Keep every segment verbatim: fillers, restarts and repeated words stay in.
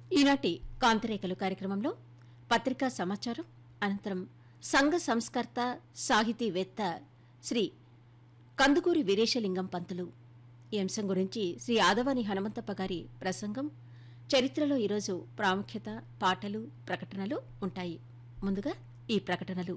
ఈనాటి కాంతిరేఖలు కార్యక్రమంలో పత్రికా సమాచారం అనంతరం సంఘ సంస్కర్త సాహితీవేత్త శ్రీ కందుకూరి వీరేశలింగం పంతులు ఈ అంశం గురించి శ్రీ ఆదవాని హనుమంతప్ప గారి ప్రసంగం, చరిత్రలో ఈరోజు ప్రాముఖ్యత, పాటలు, ప్రకటనలు ఉంటాయి. ముందుగా ఈ ప్రకటనలు.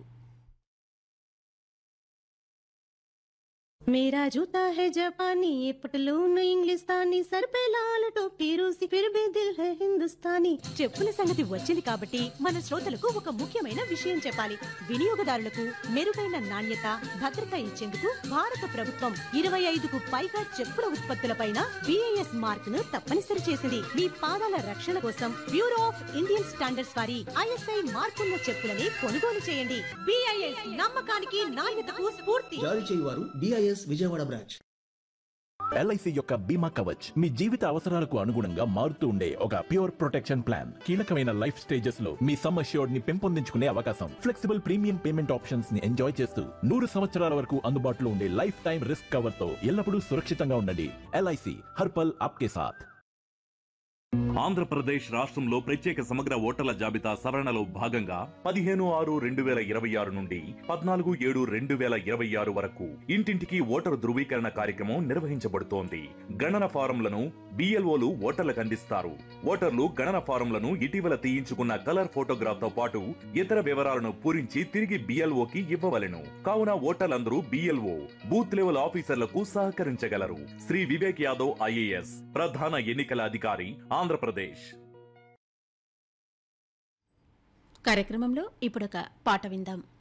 मेरा जूता है जापानी, ये पटलून इंग्लिस्तानी, सर पे लाल टोपी रूसी, फिर भी दिल है हिंदुस्तानी. చెప్పుల సంగతి వచ్చింది కాబట్టి మన శ్రోతలకు ఒక ముఖ్యమైన విషయం చెప్పాలి. వినియోగదారులకు మెరుగైన నాణ్యత, భద్రత ఇచ్చేందుకు భారత ప్రభుత్వం ఇరవై ఐదుకు పైగా చెప్పుల ఉత్పత్తులపైన బిఐఎస్ మార్క్ ను తప్పనిసరి చేసింది. మీ పాదాల రక్షణ కోసం బ్యూరో ఆఫ్ ఇండియన్ స్టాండర్డ్స్ వారి ఐఎస్ఐ మార్కున్న చెప్పులని కొనుగోలు చేయండి. బిఐఎస్ నమ్మకానికి, నాణ్యతకు స్ఫూర్తి. జారీ చేయువారు బిఐఎస్ విజయవాడ బ్రాంచ్. ఎల్ఐసి యొక్క బీమా కవచ్ మీ జీవిత అవసరాలకు అనుగుణంగా మారుతూ ఉండే ఒక ప్యూర్ ప్రొటెక్షన్ ప్లాన్. కీలకమైన లైఫ్ స్టేజెస్ లో మీ సమ్ అష్యూర్డ్ ని పెంపొందించుకునే అవకాశం, ఫ్లెక్సిబుల్ ప్రీమియం పేమెంట్ ఆప్షన్స్ ని ఎంజాయ్ చేస్తూ నూరు సంవత్సరాల వరకు అందుబాటులో ఉండే లైఫ్ టైం రిస్క్ కవర్ తో ఎల్లప్పుడూ సురక్షితంగా ఉండండి. ఎల్ఐసి హర్పల్ ఆప్కే సాథ్. ఆంధ్రప్రదేశ్ రాష్ట్రంలో ప్రత్యేక సమగ్ర ఓటర్ల జాబితా సవరణలో భాగంగా పదిహేను ఆరు రెండు వేల ఇరవై ఆరు నుండి పద్నాలుగు ఏడు రెండు వేల ఇరవై ఆరు వరకు ఇంటింటికి ఓటరు ధృవీకరణ కార్యక్రమం నిర్వహించబడుతోంది. గణన ఫారంలను బిఎల్ఓలు ఓటర్లకు అందిస్తారు. ఓటర్లు గణన ఫారంలను ఇటీవల తీయించుకున్న కలర్ ఫోటోగ్రాఫ్ తో పాటు ఇతర వివరాలను పూరించి తిరిగి బిఎల్ఓకి ఇవ్వవలెను. కావున ఓటర్లందరూ బిఎల్ఓ బూత్ లెవెల్ ఆఫీసర్లకు సహకరించగలరు. శ్రీ వివేక్ యాదవ్ ఐఏఎస్ ప్రధాన ఎన్నికల అధికారి, ఆంధ్రప్రదేశ్. కార్యక్రమంలో ఇప్పుడొక పాట విందాం.